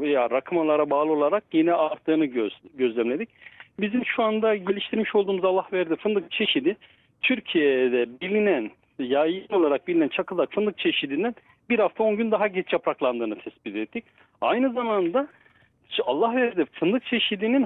veya rakımalara bağlı olarak yine arttığını gözlemledik. Bizim şu anda geliştirmiş olduğumuz Allah verdi fındık çeşidi Türkiye'de bilinen, yaygın olarak bilinen çakıldak fındık çeşidinden bir hafta 10 gün daha geç yapraklandığını tespit ettik. Aynı zamanda Allah verdi fındık çeşidinin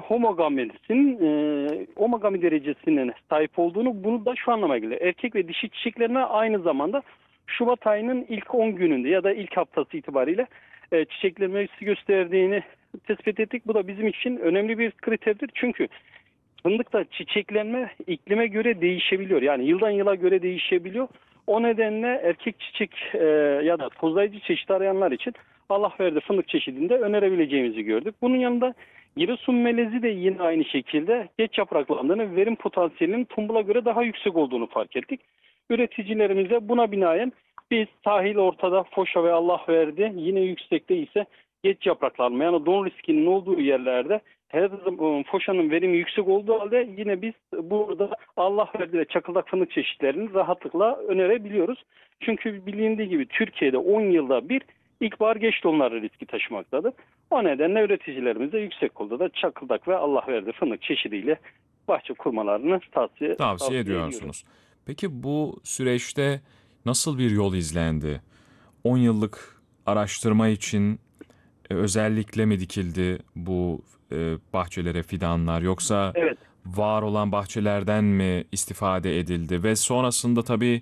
homogami derecesinin sahip olduğunu, bunu da şu anlama geliyor. Erkek ve dişi çiçeklerine aynı zamanda Şubat ayının ilk 10 gününde ya da ilk haftası itibariyle çiçeklenmesi gösterdiğini tespit ettik. Bu da bizim için önemli bir kriterdir. Çünkü fındıkta çiçeklenme iklime göre değişebiliyor. Yani yıldan yıla göre değişebiliyor. O nedenle erkek çiçek ya da tozlayıcı çeşit arayanlar için Allah verdi fındık çeşidinde önerebileceğimizi gördük. Bunun yanında Giresun melezi de yine aynı şekilde geç yapraklandığını, verim potansiyelinin tombula göre daha yüksek olduğunu fark ettik. Üreticilerimize buna binaen biz sahil ortada foşa ve Allah verdi yine yüksekte ise geç yapraklanma, yani don riskinin olduğu yerlerde her zaman foşanın verimi yüksek olduğu halde yine biz burada Allah verdi ve çakıldak fındık çeşitlerini rahatlıkla önerebiliyoruz. Çünkü bilindiği gibi Türkiye'de 10 yılda bir ilkbahar geç donları riski taşımaktadır. O nedenle üreticilerimize yüksek kolda da çakıldak ve Allah verdi fındık çeşidiyle bahçe kurmalarını tavsiye ediyorsunuz. Peki bu süreçte nasıl bir yol izlendi? 10 yıllık araştırma için özellikle mi dikildi bu bahçelere fidanlar, yoksa Evet. var olan bahçelerden mi istifade edildi ve sonrasında tabii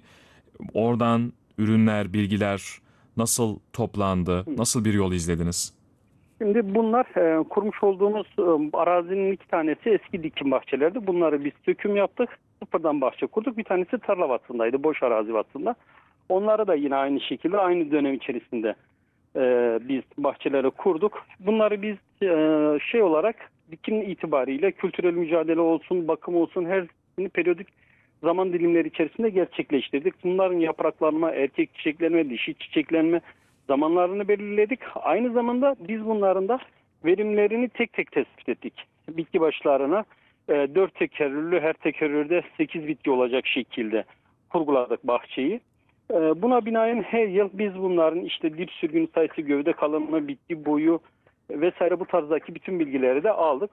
oradan ürünler, bilgiler nasıl toplandı, nasıl bir yol izlediniz? Şimdi bunlar kurmuş olduğumuz arazinin 2 tanesi eski dikim bahçelerdi. Bunları biz söküm yaptık. Sıfırdan bahçe kurduk. Bir tanesi tarla vattındaydı, boş arazi vattında. Onları da yine aynı şekilde aynı dönem içerisinde biz bahçelere kurduk. Bunları biz şey olarak dikim itibariyle kültürel mücadele olsun, bakım olsun her periyodik zaman dilimleri içerisinde gerçekleştirdik. Bunların yapraklanma, erkek çiçeklenme, dişi çiçeklenme zamanlarını belirledik. Aynı zamanda biz bunların da verimlerini tek tek tespit ettik. Bitki başlarına 4 tekerrürlü, her tekerrürde 8 bitki olacak şekilde kurguladık bahçeyi. Buna binaen her yıl biz bunların işte dip sürgün sayısı, gövde kalınlığı, bitki boyu vesaire bu tarzdaki bütün bilgileri de aldık.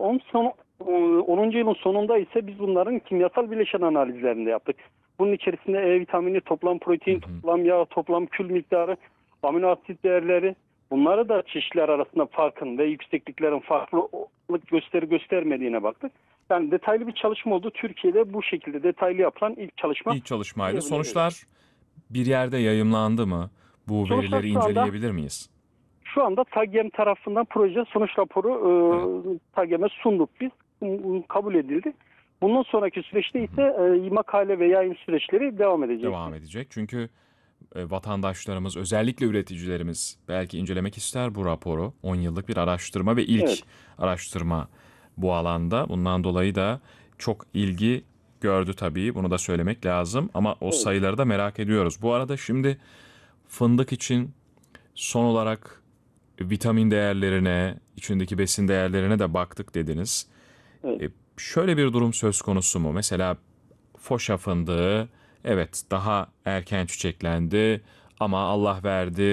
10. yılın sonunda ise biz bunların kimyasal bileşen analizlerini de yaptık. Bunun içerisinde E vitamini, toplam protein, toplam yağ, toplam kül miktarı, amino asit değerleri, bunları da çeşitler arasında farkın ve yüksekliklerin farklılık göstermediğine baktık. Yani detaylı bir çalışma oldu. Türkiye'de bu şekilde detaylı yapılan ilk çalışma. İlk çalışmaydı. Sonuçlar bir yerde yayımlandı mı? Bu Sonuçlar verileri şu anda inceleyebilir miyiz? Şu anda TAGEM tarafından proje sonuç raporu Evet. TAGEM'e sunduk biz. Kabul edildi. Bundan sonraki süreçte ise makale ve yayın süreçleri devam edecek. Devam edecek. Çünkü vatandaşlarımız, özellikle üreticilerimiz belki incelemek ister bu raporu. 10 yıllık bir araştırma ve ilk Evet. araştırma bu alanda. Bundan dolayı da çok ilgi gördü tabii. Bunu da söylemek lazım. Ama o Evet. sayıları da merak ediyoruz. Bu arada şimdi fındık için son olarak vitamin değerlerine, içindeki besin değerlerine de baktık dediniz. Evet. Şöyle bir durum söz konusu mu? Mesela foşa fındığı, evet, daha erken çiçeklendi ama Allah verdi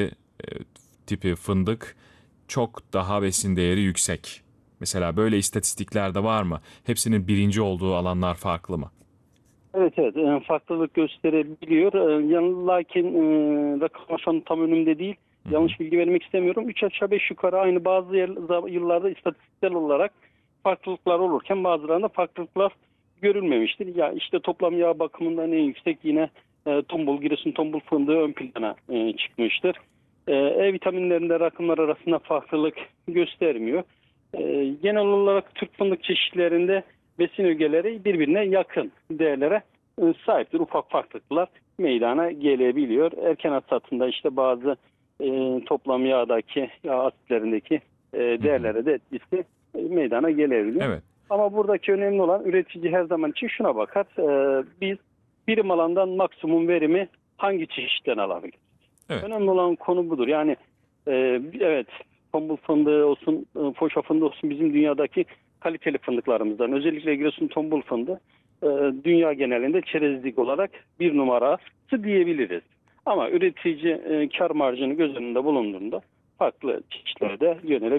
tipi fındık çok daha besin değeri yüksek. Mesela böyle istatistikler de var mı? Hepsinin birinci olduğu alanlar farklı mı? Evet, evet, farklılık gösterebiliyor. Lakin rakam şu an tam önümde değil. Yanlış bilgi vermek istemiyorum. 3 aşağı 5 yukarı aynı, bazı yıllarda istatistiksel olarak farklılıklar olurken bazılarında farklılıklar görülmemiştir. Ya işte toplam yağ bakımından en yüksek yine Giresun tombul fındığı ön plana çıkmıştır. E vitaminlerinde rakımlar arasında farklılık göstermiyor. Genel olarak Türk fındık çeşitlerinde besin ögeleri birbirine yakın değerlere sahiptir. Ufak farklılıklar meydana gelebiliyor. Erken hasatında işte bazı toplam yağdaki, yağ asitlerindeki değerlere de etkisi meydana gelebiliyor. Evet, Ama buradaki önemli olan, üretici her zaman için şuna bakar. Biz birim alandan maksimum verimi hangi çeşitten alabiliriz? evet. Önemli olan konu budur. Yani evet, tombul fındığı olsun, foşa fındığı olsun bizim dünyadaki kaliteli fındıklarımızdan. Özellikle Giresun tombul fındığı dünya genelinde çerezlik olarak bir numarası diyebiliriz. Ama üretici kar marjını göz önünde bulunduğunda farklı çeşitlere de yönelebilir.